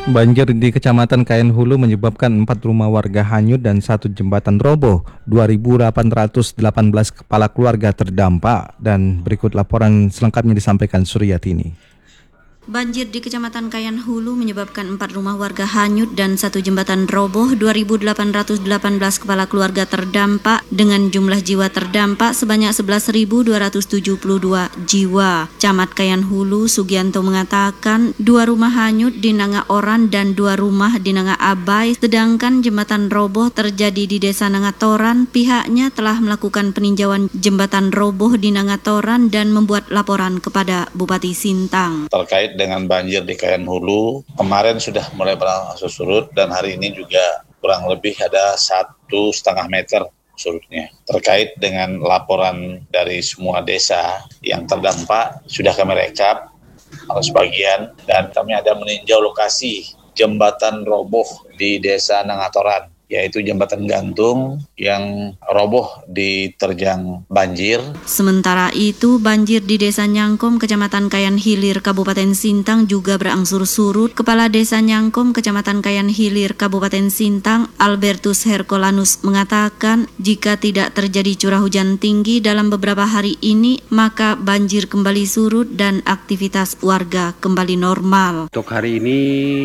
Banjir di Kecamatan Kayan Hulu menyebabkan 4 rumah warga hanyut dan 1 jembatan roboh. 2.818 kepala keluarga terdampak. Dan berikut laporan selengkapnya disampaikan Suryatini. Banjir di Kecamatan Kayan Hulu menyebabkan 4 rumah warga hanyut dan 1 jembatan roboh. 2.818 kepala keluarga terdampak dengan jumlah jiwa terdampak sebanyak 11.272 jiwa. Camat Kayan Hulu Sugianto mengatakan 2 rumah hanyut di Nanga Oran dan 2 rumah di Nanga Abai, sedangkan jembatan roboh terjadi di Desa Nangatoran. Pihaknya telah melakukan peninjauan jembatan roboh di Nangatoran dan membuat laporan kepada Bupati Sintang. Terkait dengan banjir di Kayan Hulu, kemarin sudah mulai berangsur surut dan hari ini juga kurang lebih ada 1,5 meter surutnya. Terkait dengan laporan dari semua desa yang terdampak, sudah kami rekap sebagian dan kami ada meninjau lokasi jembatan roboh di Desa Nangatoran, yaitu jembatan gantung yang roboh diterjang banjir. Sementara itu, banjir di Desa Nyangkom, Kecamatan Kayan Hilir, Kabupaten Sintang juga berangsur surut. Kepala Desa Nyangkom, Kecamatan Kayan Hilir, Kabupaten Sintang, Albertus Hercolanus mengatakan jika tidak terjadi curah hujan tinggi dalam beberapa hari ini, maka banjir kembali surut dan aktivitas warga kembali normal. Untuk hari ini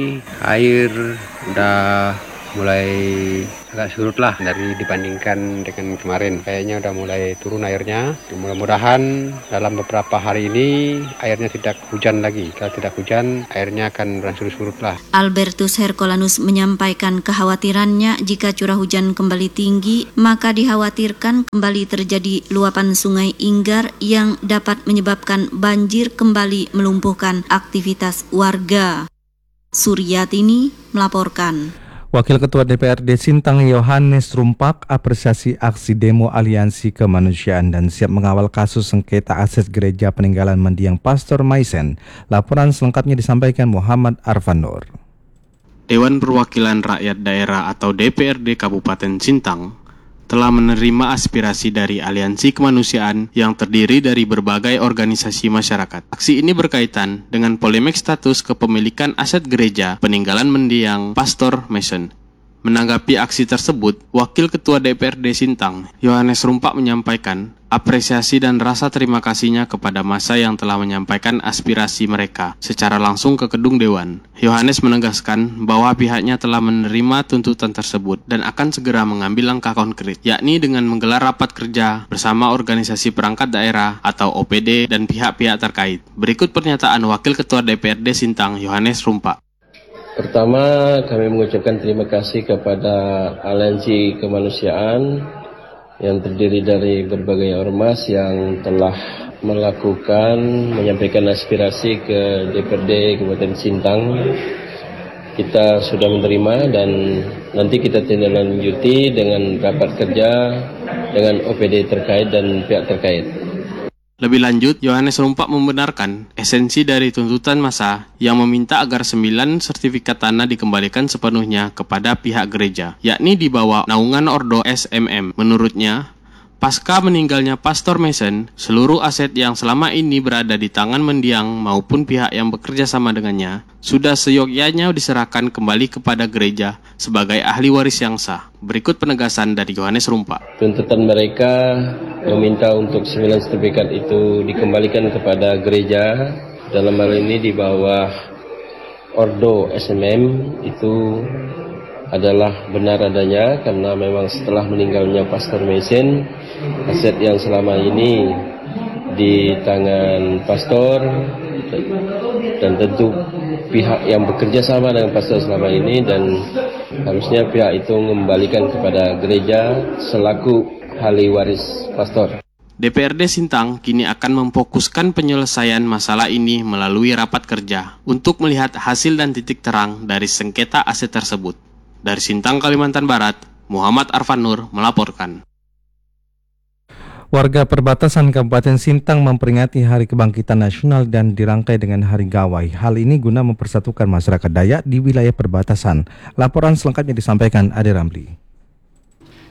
air udah mulai agak surut lah dari dibandingkan dengan kemarin. Kayaknya udah mulai turun airnya. Mudah-mudahan dalam beberapa hari ini airnya tidak hujan lagi. Kalau tidak hujan, airnya akan berangsur surut lah. Albertus Hercolanus menyampaikan kekhawatirannya jika curah hujan kembali tinggi, maka dikhawatirkan kembali terjadi luapan sungai Inggar yang dapat menyebabkan banjir kembali melumpuhkan aktivitas warga. Suryatini melaporkan. Wakil Ketua DPRD Sintang Yohanes Rumpak apresiasi aksi demo Aliansi Kemanusiaan dan siap mengawal kasus sengketa aset gereja peninggalan mendiang Pastor Maisen. Laporan selengkapnya disampaikan Muhammad Arfanur. Dewan Perwakilan Rakyat Daerah atau DPRD Kabupaten Sintang telah menerima aspirasi dari Aliansi Kemanusiaan yang terdiri dari berbagai organisasi masyarakat. Aksi ini berkaitan dengan polemik status kepemilikan aset gereja peninggalan mendiang Pastor Maisen. Menanggapi aksi tersebut, Wakil Ketua DPRD Sintang, Yohanes Rumpak menyampaikan apresiasi dan rasa terima kasihnya kepada massa yang telah menyampaikan aspirasi mereka secara langsung ke gedung Dewan. Yohanes menegaskan bahwa pihaknya telah menerima tuntutan tersebut dan akan segera mengambil langkah konkret, yakni dengan menggelar rapat kerja bersama organisasi perangkat daerah atau OPD dan pihak-pihak terkait. Berikut pernyataan Wakil Ketua DPRD Sintang, Yohanes Rumpak. Pertama, kami mengucapkan terima kasih kepada Aliansi Kemanusiaan yang terdiri dari berbagai ormas yang telah menyampaikan aspirasi ke DPRD Kabupaten Sintang. Kita sudah menerima dan nanti kita tindak lanjuti dengan rapat kerja dengan OPD terkait dan pihak terkait. Lebih lanjut, Yohanes Rumpak membenarkan esensi dari tuntutan massa yang meminta agar 9 sertifikat tanah dikembalikan sepenuhnya kepada pihak gereja, yakni di bawah naungan Ordo SMM. Menurutnya, pasca meninggalnya Pastor Maisen, seluruh aset yang selama ini berada di tangan mendiang maupun pihak yang bekerja sama dengannya sudah seyogyanya diserahkan kembali kepada gereja sebagai ahli waris yang sah. Berikut penegasan dari Yohanes Rumpak. Tuntutan mereka meminta untuk 9 sertifikat itu dikembalikan kepada gereja, dalam hal ini di bawah Ordo SMM itu adalah benar adanya karena memang setelah meninggalnya Pastor Maisen, aset yang selama ini di tangan pastor dan tentu pihak yang bekerja sama dengan pastor selama ini, dan harusnya pihak itu mengembalikan kepada gereja selaku ahli waris pastor. DPRD Sintang kini akan memfokuskan penyelesaian masalah ini melalui rapat kerja untuk melihat hasil dan titik terang dari sengketa aset tersebut. Dari Sintang, Kalimantan Barat, Muhammad Arfanur melaporkan. Warga perbatasan Kabupaten Sintang memperingati Hari Kebangkitan Nasional dan dirangkai dengan Hari Gawai. Hal ini guna mempersatukan masyarakat Dayak di wilayah perbatasan. Laporan selengkapnya disampaikan Ade Ramli.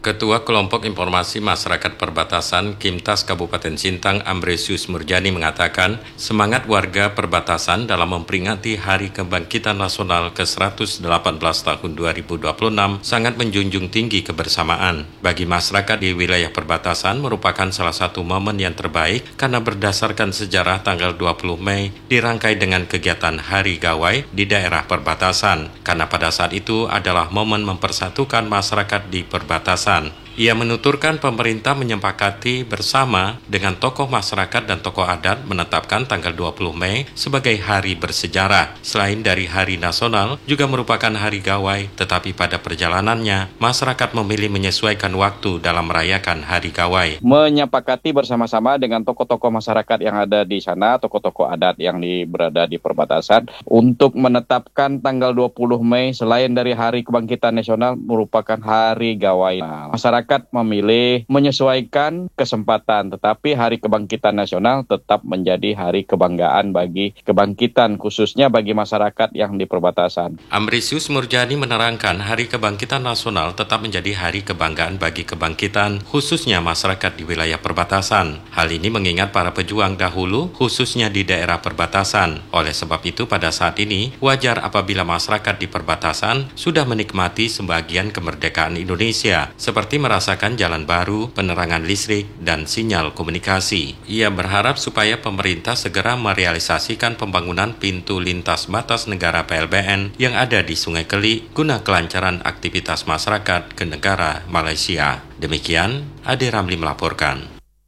Ketua Kelompok Informasi Masyarakat Perbatasan Kimtas Kabupaten Sintang Ambresius Murjani mengatakan semangat warga perbatasan dalam memperingati Hari Kebangkitan Nasional ke-118 tahun 2026 sangat menjunjung tinggi kebersamaan. Bagi masyarakat di wilayah perbatasan merupakan salah satu momen yang terbaik karena berdasarkan sejarah tanggal 20 Mei dirangkai dengan kegiatan Hari Gawai di daerah perbatasan karena pada saat itu adalah momen mempersatukan masyarakat di perbatasan. Ia menuturkan pemerintah menyepakati bersama dengan tokoh masyarakat dan tokoh adat menetapkan tanggal 20 Mei sebagai hari bersejarah. Selain dari hari nasional, juga merupakan hari gawai, tetapi pada perjalanannya, masyarakat memilih menyesuaikan waktu dalam merayakan hari gawai. Menyepakati bersama-sama dengan tokoh-tokoh masyarakat yang ada di sana, tokoh-tokoh adat yang berada di perbatasan, untuk menetapkan tanggal 20 Mei selain dari Hari Kebangkitan Nasional merupakan hari gawai. Masyarakat memilih menyesuaikan kesempatan, tetapi Hari Kebangkitan Nasional tetap menjadi hari kebanggaan bagi kebangkitan, khususnya bagi masyarakat yang di perbatasan. Ambresius Murjani menerangkan Hari Kebangkitan Nasional tetap menjadi hari kebanggaan bagi kebangkitan, khususnya masyarakat di wilayah perbatasan. Hal ini mengingat para pejuang dahulu, khususnya di daerah perbatasan. Oleh sebab itu, pada saat ini, wajar apabila masyarakat di perbatasan sudah menikmati sebagian kemerdekaan Indonesia, seperti merasakan jalan baru, penerangan listrik, dan sinyal komunikasi. Ia berharap supaya pemerintah segera merealisasikan pembangunan pintu lintas batas negara PLBN yang ada di Sungai Keli guna kelancaran aktivitas masyarakat ke negara Malaysia. Demikian, Ade Ramli melaporkan.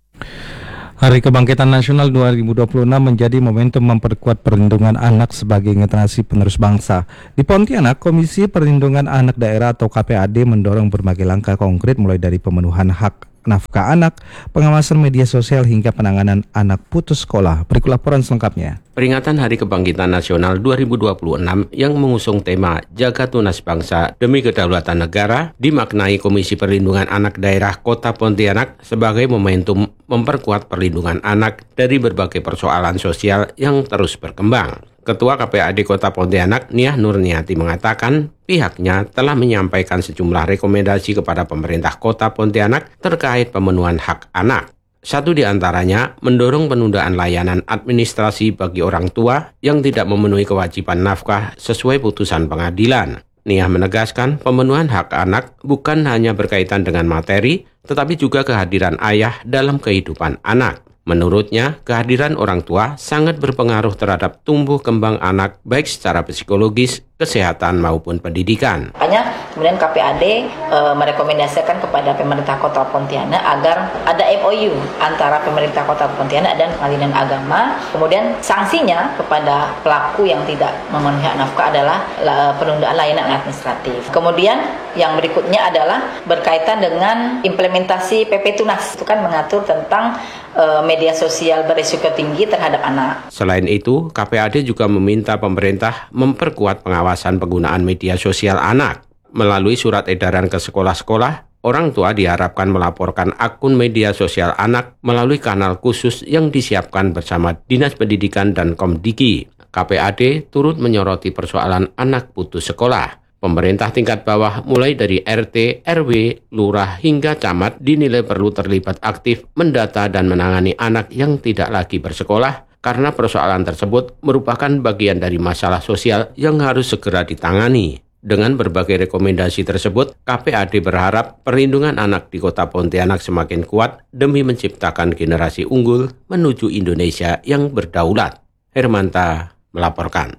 Hari Kebangkitan Nasional 2026 menjadi momentum memperkuat perlindungan anak sebagai generasi penerus bangsa. Di Pontianak, Komisi Perlindungan Anak Daerah atau KPAD mendorong berbagai langkah konkret mulai dari pemenuhan hak nafkah anak, pengawasan media sosial hingga penanganan anak putus sekolah. Berikut laporan selengkapnya. Peringatan Hari Kebangkitan Nasional 2026 yang mengusung tema Jaga Tunas Bangsa Demi Kedaulatan Negara dimaknai Komisi Perlindungan Anak Daerah Kota Pontianak sebagai momentum memperkuat perlindungan anak dari berbagai persoalan sosial yang terus berkembang. Ketua KPAD Kota Pontianak, Niah Nurniati mengatakan pihaknya telah menyampaikan sejumlah rekomendasi kepada pemerintah Kota Pontianak terkait pemenuhan hak anak. Satu di antaranya mendorong penundaan layanan administrasi bagi orang tua yang tidak memenuhi kewajiban nafkah sesuai putusan pengadilan. Niah menegaskan pemenuhan hak anak bukan hanya berkaitan dengan materi, tetapi juga kehadiran ayah dalam kehidupan anak. Menurutnya, kehadiran orang tua sangat berpengaruh terhadap tumbuh kembang anak baik secara psikologis, kesehatan maupun pendidikan. Makanya kemudian KPAD merekomendasikan kepada pemerintah Kota Pontianak agar ada MOU antara pemerintah Kota Pontianak dan Pengadilan Agama. Kemudian sanksinya kepada pelaku yang tidak memenuhi hak nafkah adalah penundaan layanan administratif. Kemudian yang berikutnya adalah berkaitan dengan implementasi PP Tunas. Itu kan mengatur tentang media sosial berisiko tinggi terhadap anak. Selain itu, KPAD juga meminta pemerintah memperkuat pengawasan penggunaan media sosial anak. Melalui surat edaran ke sekolah-sekolah, orang tua diharapkan melaporkan akun media sosial anak melalui kanal khusus yang disiapkan bersama Dinas Pendidikan dan Komdiki. KPAD turut menyoroti persoalan anak putus sekolah. Pemerintah tingkat bawah mulai dari RT, RW, lurah hingga camat dinilai perlu terlibat aktif mendata dan menangani anak yang tidak lagi bersekolah karena persoalan tersebut merupakan bagian dari masalah sosial yang harus segera ditangani. Dengan berbagai rekomendasi tersebut, KPAD berharap perlindungan anak di Kota Pontianak semakin kuat demi menciptakan generasi unggul menuju Indonesia yang berdaulat. Hermanta melaporkan.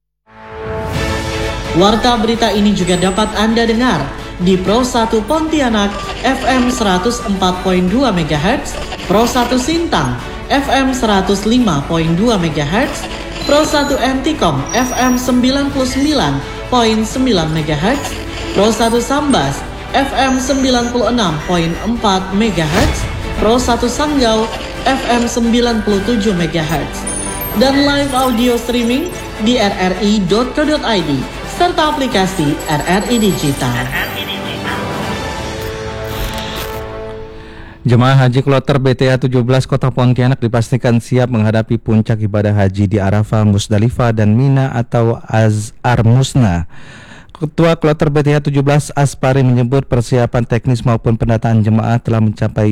Warta berita ini juga dapat Anda dengar di Pro 1 Pontianak FM 104.2 MHz, Pro 1 Sintang FM 105.2 MHz, Pro 1 Antikom FM 99.9 MHz, Pro 1 Sambas FM 96.4 MHz, Pro 1 Sanggau FM 97 MHz, dan live audio streaming di rri.co.id. serta aplikasi RRI Digital. Jemaah Haji Kloter BTA 17 Kota Pontianak dipastikan siap menghadapi puncak ibadah haji di Arafah, Musdalifah, dan Mina atau Azar Musna. Ketua Kloter BTH 17 Aspari menyebut persiapan teknis maupun pendataan jemaah telah mencapai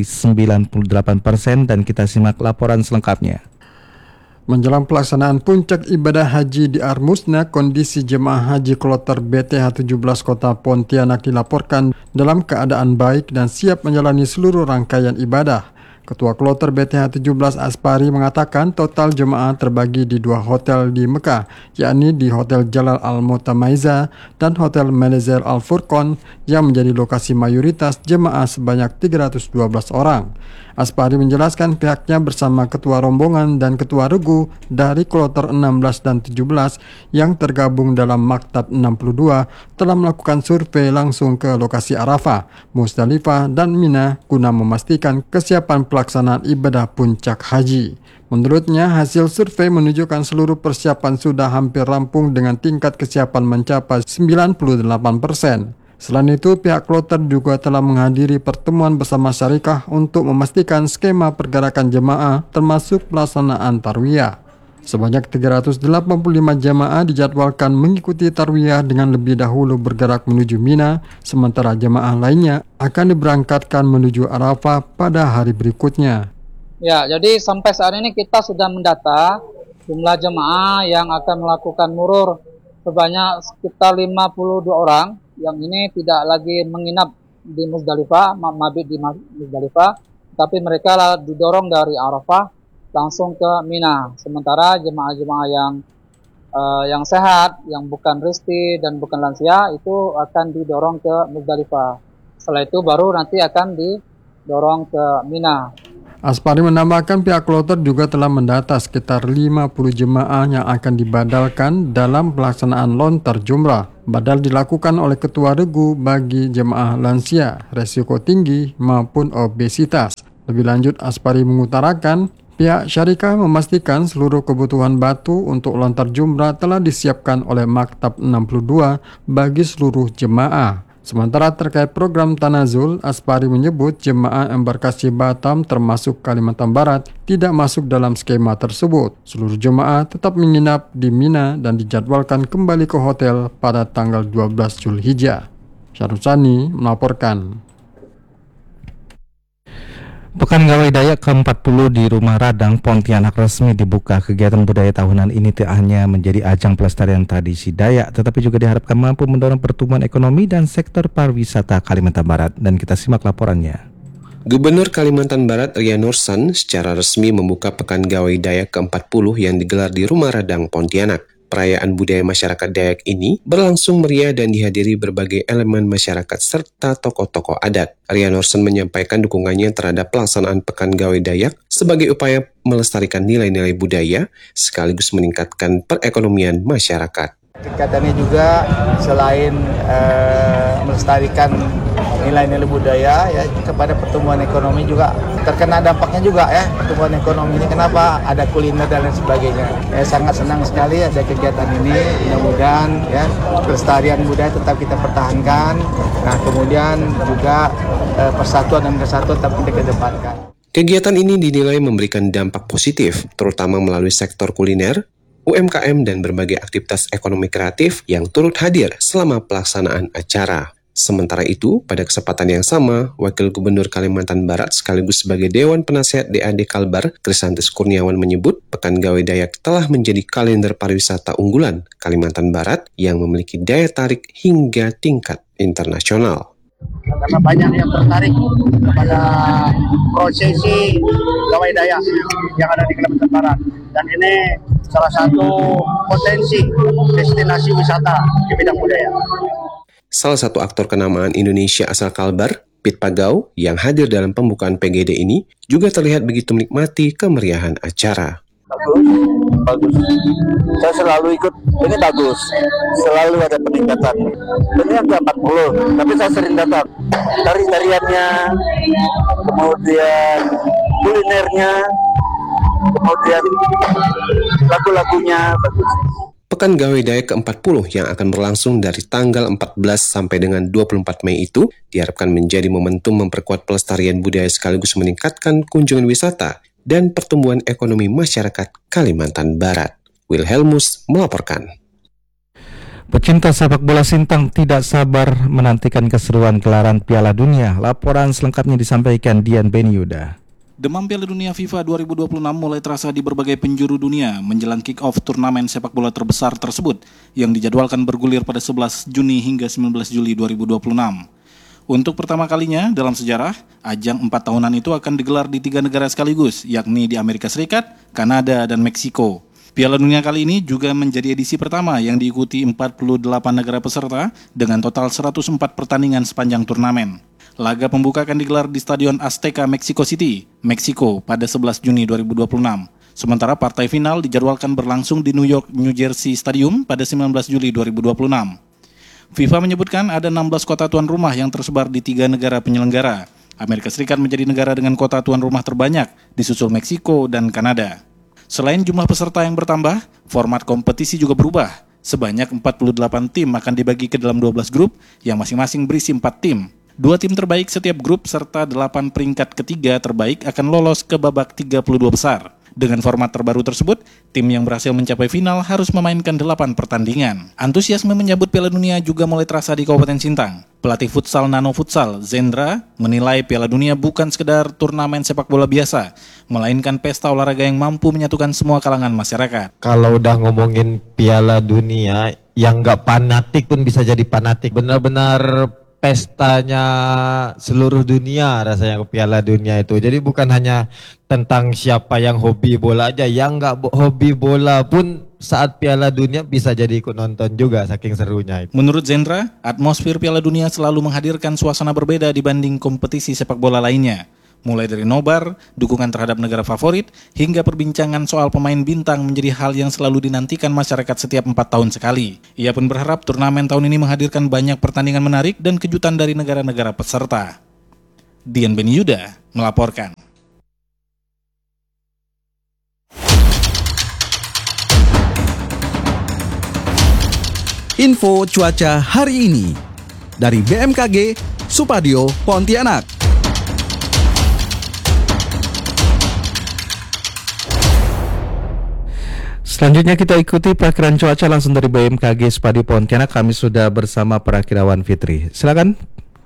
98% dan kita simak laporan selengkapnya. Menjelang pelaksanaan puncak ibadah haji di Armusna, kondisi jemaah haji Kloter BTH 17 Kota Pontianak dilaporkan dalam keadaan baik dan siap menjalani seluruh rangkaian ibadah. Ketua Kloter BTH 17 Aspari mengatakan total jemaah terbagi di 2 hotel di Mekah, yakni di Hotel Jalal Al-Mutamaiza dan Hotel Menezir Al-Furqon yang menjadi lokasi mayoritas jemaah sebanyak 312 orang. Aspari menjelaskan pihaknya bersama ketua rombongan dan ketua regu dari Kloter 16 dan 17 yang tergabung dalam Maktab 62 telah melakukan survei langsung ke lokasi Arafah, Musdalifah, dan Mina guna memastikan kesiapan pelaksanaan ibadah puncak haji. Menurutnya, hasil survei menunjukkan seluruh persiapan sudah hampir rampung dengan tingkat kesiapan mencapai 98%. Selain itu, pihak Kloter juga telah menghadiri pertemuan bersama syarikah untuk memastikan skema pergerakan jemaah termasuk pelaksanaan tarwiyah. Sebanyak 385 jemaah dijadwalkan mengikuti tarwiyah dengan lebih dahulu bergerak menuju Mina, sementara jemaah lainnya akan diberangkatkan menuju Arafah pada hari berikutnya. Ya, jadi sampai saat ini kita sudah mendata jumlah jemaah yang akan melakukan murur sebanyak sekitar 52 orang. Yang ini tidak lagi menginap di Musdalifah, mabit di Musdalifah, tapi mereka didorong dari Arafah langsung ke Mina. Sementara jemaah-jemaah yang sehat, yang bukan risti dan bukan lansia itu akan didorong ke Musdalifah. Setelah itu baru nanti akan didorong ke Mina. Aspari menambahkan pihak Kloter juga telah mendata sekitar 50 jemaah yang akan dibadalkan dalam pelaksanaan lontar jumrah. Badal dilakukan oleh ketua regu bagi jemaah lansia, resiko tinggi maupun obesitas. Lebih lanjut, Aspari mengutarakan pihak syarikah memastikan seluruh kebutuhan batu untuk lontar jumrah telah disiapkan oleh Maktab 62 bagi seluruh jemaah. Sementara terkait program Tanazul, Aspari menyebut jemaah embarkasi Batam termasuk Kalimantan Barat tidak masuk dalam skema tersebut. Seluruh jemaah tetap menginap di Mina dan dijadwalkan kembali ke hotel pada tanggal 12 Zulhijjah. Syarusani melaporkan. Pekan Gawai Dayak ke-40 di Rumah Radang, Pontianak resmi dibuka. Kegiatan budaya tahunan ini tidak hanya menjadi ajang pelestarian tradisi Dayak, tetapi juga diharapkan mampu mendorong pertumbuhan ekonomi dan sektor pariwisata Kalimantan Barat. Dan kita simak laporannya. Gubernur Kalimantan Barat Ria Nursan secara resmi membuka Pekan Gawai Dayak ke-40 yang digelar di Rumah Radang, Pontianak. Perayaan budaya masyarakat Dayak ini berlangsung meriah dan dihadiri berbagai elemen masyarakat serta tokoh-tokoh adat. Ria Nursan menyampaikan dukungannya terhadap pelaksanaan Pekan Gawai Dayak sebagai upaya melestarikan nilai-nilai budaya sekaligus meningkatkan perekonomian masyarakat. Kegiatannya juga selain melestarikan nilai-nilai budaya ya, kepada pertumbuhan ekonomi juga terkena dampaknya juga ya, pertumbuhan ekonomi ini. Kenapa? Ada kuliner dan lain sebagainya. Sangat senang sekali ada kegiatan ini. Mudah-mudahan ya pelestarian budaya tetap kita pertahankan. Nah, kemudian juga persatuan dan kesatuan tetap kita kedepankan. Kegiatan ini dinilai memberikan dampak positif, terutama melalui sektor kuliner, UMKM dan berbagai aktivitas ekonomi kreatif yang turut hadir selama pelaksanaan acara. Sementara itu, pada kesempatan yang sama, Wakil Gubernur Kalimantan Barat sekaligus sebagai Dewan Penasihat DAD Kalbar, Krisantis Kurniawan menyebut Pekan Gawai Dayak telah menjadi kalender pariwisata unggulan Kalimantan Barat yang memiliki daya tarik hingga tingkat internasional. Karena banyak yang tertarik kepada prosesi Gawai Dayak yang ada di Kalimantan Barat. Dan ini salah satu potensi destinasi wisata di bidang budaya. Salah satu aktor kenamaan Indonesia asal Kalbar, Pit Pagau, yang hadir dalam pembukaan PGD ini juga terlihat begitu menikmati kemeriahan acara. Bagus. Saya selalu ikut, ini bagus. Selalu ada peningkatan. Ini yang ke-40, tapi saya sering datang. Tari-tariannya, kemudian kulinernya, kemudian lagu-lagunya bagus. Pekan Gawai Dayak ke-40 yang akan berlangsung dari tanggal 14 sampai dengan 24 Mei itu diharapkan menjadi momentum memperkuat pelestarian budaya sekaligus meningkatkan kunjungan wisata dan pertumbuhan ekonomi masyarakat Kalimantan Barat. Wilhelmus melaporkan. Pecinta sepak bola Sintang tidak sabar menantikan keseruan gelaran Piala Dunia. Laporan selengkapnya disampaikan Dian Beniuda. Demam Piala Dunia FIFA 2026 mulai terasa di berbagai penjuru dunia menjelang kick-off turnamen sepak bola terbesar tersebut yang dijadwalkan bergulir pada 11 Juni hingga 19 Juli 2026. Untuk pertama kalinya dalam sejarah, ajang 4 tahunan itu akan digelar di 3 negara sekaligus, yakni di Amerika Serikat, Kanada, dan Meksiko. Piala Dunia kali ini juga menjadi edisi pertama yang diikuti 48 negara peserta dengan total 104 pertandingan sepanjang turnamen. Laga pembuka akan digelar di Stadion Azteca Mexico City, Meksiko pada 11 Juni 2026. Sementara partai final dijadwalkan berlangsung di New York, New Jersey Stadium pada 19 Juli 2026. FIFA menyebutkan ada 16 kota tuan rumah yang tersebar di 3 negara penyelenggara. Amerika Serikat menjadi negara dengan kota tuan rumah terbanyak, disusul Meksiko dan Kanada. Selain jumlah peserta yang bertambah, format kompetisi juga berubah. Sebanyak 48 tim akan dibagi ke dalam 12 grup yang masing-masing berisi 4 tim. 2 tim terbaik setiap grup serta 8 peringkat ketiga terbaik akan lolos ke babak 32 besar. Dengan format terbaru tersebut, tim yang berhasil mencapai final harus memainkan 8 pertandingan. Antusiasme menyambut Piala Dunia juga mulai terasa di Kabupaten Sintang. Pelatih futsal Nano Futsal, Zendra, menilai Piala Dunia bukan sekedar turnamen sepak bola biasa, melainkan pesta olahraga yang mampu menyatukan semua kalangan masyarakat. Kalau udah ngomongin Piala Dunia, yang nggak fanatik pun bisa jadi fanatik. Benar-benar pestanya seluruh dunia rasanya ke Piala Dunia itu. Jadi bukan hanya tentang siapa yang hobi bola aja, yang nggak hobi bola pun saat Piala Dunia bisa jadi ikut nonton juga saking serunya itu. Menurut Zendra, atmosfer Piala Dunia selalu menghadirkan suasana berbeda dibanding kompetisi sepak bola lainnya. Mulai dari nobar, dukungan terhadap negara favorit, hingga perbincangan soal pemain bintang menjadi hal yang selalu dinantikan masyarakat setiap 4 tahun sekali. Ia pun berharap turnamen tahun ini menghadirkan banyak pertandingan menarik dan kejutan dari negara-negara peserta. Dian Beniuda melaporkan. Info cuaca hari ini dari BMKG Supadio Pontianak. Selanjutnya kita ikuti perakiran cuaca langsung dari BMKG Supadio Pontianak. Kami sudah bersama Perakirawan Fitri. Silakan.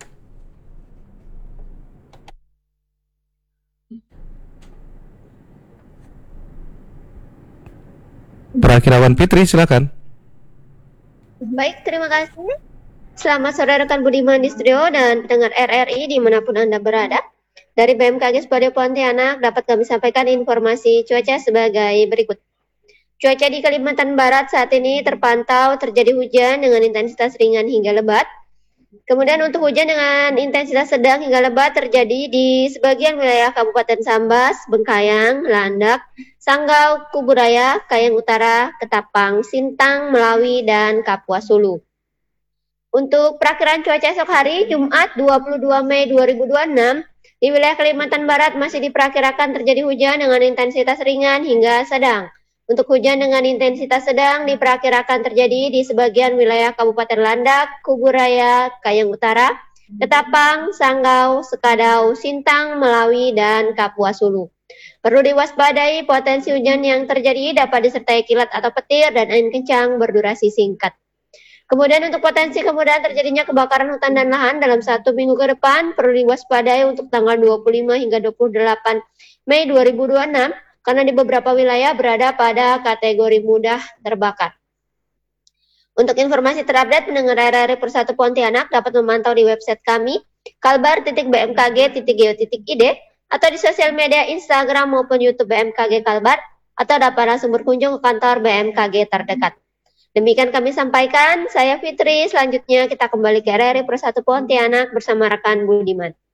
Perakirawan Fitri, silakan. Baik, terima kasih. Selamat sore rekan Budiman di studio dan pendengar RRI dimanapun Anda berada. Dari BMKG Supadio Pontianak dapat kami sampaikan informasi cuaca sebagai berikut. Cuaca di Kalimantan Barat saat ini terpantau terjadi hujan dengan intensitas ringan hingga lebat. Kemudian untuk hujan dengan intensitas sedang hingga lebat terjadi di sebagian wilayah Kabupaten Sambas, Bengkayang, Landak, Sanggau, Kuburaya, Kayang Utara, Ketapang, Sintang, Melawi, dan Kapuas Hulu. Untuk perakiran cuaca esok hari, Jumat 22 Mei 2026, di wilayah Kalimantan Barat masih diperkirakan terjadi hujan dengan intensitas ringan hingga sedang. Untuk hujan dengan intensitas sedang diperkirakan terjadi di sebagian wilayah Kabupaten Landak, Kuburaya, Kayang Utara, Ketapang, Sanggau, Sekadau, Sintang, Melawi, dan Kapuas Hulu. Perlu diwaspadai potensi hujan yang terjadi dapat disertai kilat atau petir dan angin kencang berdurasi singkat. Kemudian untuk potensi kemudahan terjadinya kebakaran hutan dan lahan dalam 1 minggu ke depan perlu diwaspadai untuk tanggal 25 hingga 28 Mei 2026 karena di beberapa wilayah berada pada kategori mudah terbakar. Untuk informasi terupdate pendengar RRI Persatu Pontianak dapat memantau di website kami kalbar.bmkg.go.id atau di sosial media Instagram maupun YouTube BMKG Kalbar atau dapat langsung berkunjung ke kantor BMKG terdekat. Demikian kami sampaikan, saya Fitri. Selanjutnya kita kembali ke RRI Persatu Pontianak bersama rekan Budiman.